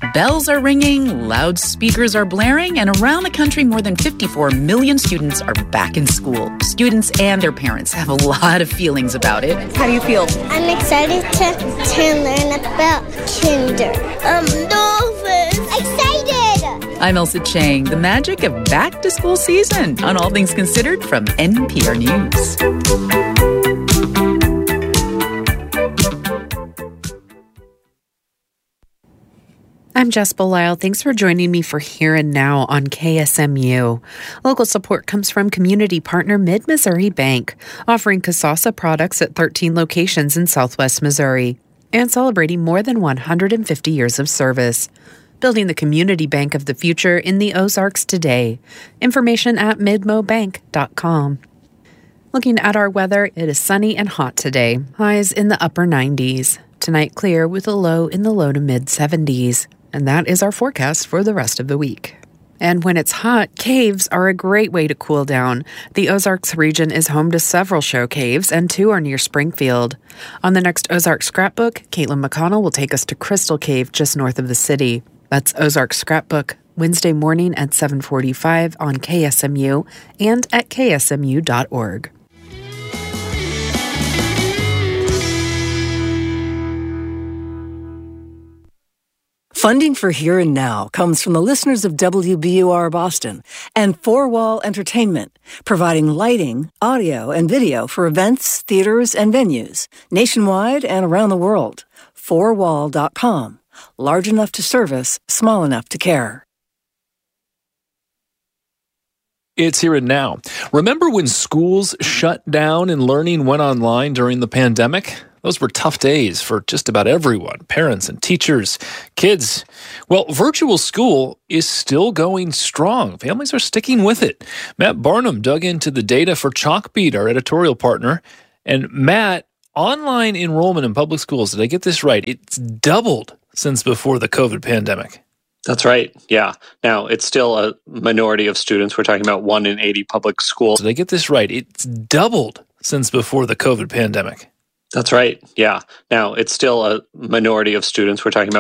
Bells are ringing, loudspeakers are blaring, and around the country, more than 54 million students are back in school. Students and their parents have a lot of feelings about it. How do you feel? I'm excited to learn about kinder. Dolphins! Excited! I'm Elsa Chang, the magic of back-to-school season on All Things Considered from NPR News. I'm Jess Belisle. Thanks for joining me for Here and Now on KSMU. Local support comes from community partner Mid-Missouri Bank, offering Kasasa products at 13 locations in southwest Missouri and celebrating more than 150 years of service. Building the community bank of the future in the Ozarks today. Information at midmobank.com. Looking at our weather, it is sunny and hot today. Highs in the upper 90s. Tonight clear with a low in the low to mid 70s. And that is our forecast for the rest of the week. And when it's hot, caves are a great way to cool down. The Ozarks region is home to several show caves, and 2 are near Springfield. On the next Ozark Scrapbook, Caitlin McConnell will take us to Crystal Cave just north of the city. That's Ozark Scrapbook, Wednesday morning at 7:45 on KSMU and at ksmu.org. Funding for Here and Now comes from the listeners of WBUR Boston and Four Wall Entertainment, providing lighting, audio, and video for events, theaters, and venues nationwide and around the world. Fourwall.com. Large enough to service, small enough to care. It's Here and Now. Remember when schools shut down and learning went online during the pandemic? Those were tough days for just about everyone, parents and teachers, kids. Well, virtual school is still going strong. Families are sticking with it. Matt Barnum dug into the data for Chalkbeat, our editorial partner. And Matt, online enrollment in public schools, did I get this right? It's doubled since before the COVID pandemic. That's right. Yeah. Now, it's still a minority of students. We're talking about 1 in 80 public schools. Did I get this right? It's doubled since before the COVID pandemic. That's right. Yeah. Now, it's still a minority of students. We're talking about